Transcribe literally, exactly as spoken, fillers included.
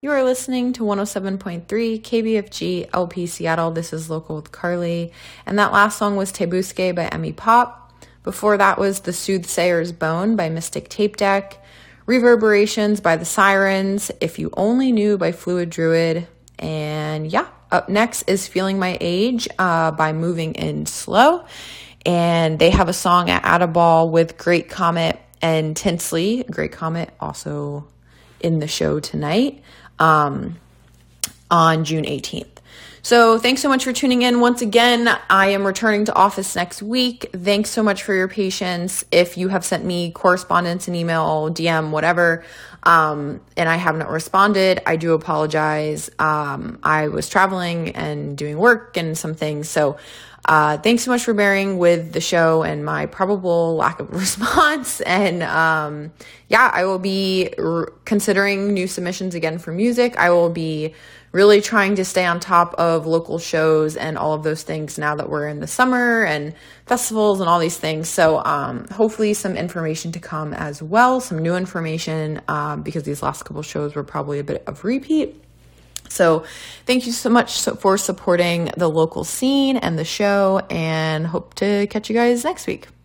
You are listening to one oh seven point three K B F G L P Seattle. This is Local with Carly. And that last song was Te Busque by Emmy Pop. Before that was The Soothsayer's Bone by Mystic Tape Deck. Reverberations by The Sirens. If You Only Knew by Fluid Druid. And yeah, up next is Feeling My Age uh, by Moving In Slow. And they have a song at Add-A-Ball with Great Comet and Tinsley. Great Comet also in the show tonight um, on June eighteenth. So thanks so much for tuning in. Once again, I am returning to office next week. Thanks so much for your patience. If you have sent me correspondence, an email, D M, whatever, um, and I have not responded, I do apologize. Um, I was traveling and doing work and some things. So uh, thanks so much for bearing with the show and my probable lack of response. And um, yeah, I will be r- considering new submissions again for music. I will be really trying to stay on top of local shows and all of those things now that we're in the summer and festivals and all these things. So um, hopefully some information to come as well, some new information um, because these last couple shows were probably a bit of repeat. So thank you so much for supporting the local scene and the show, and hope to catch you guys next week.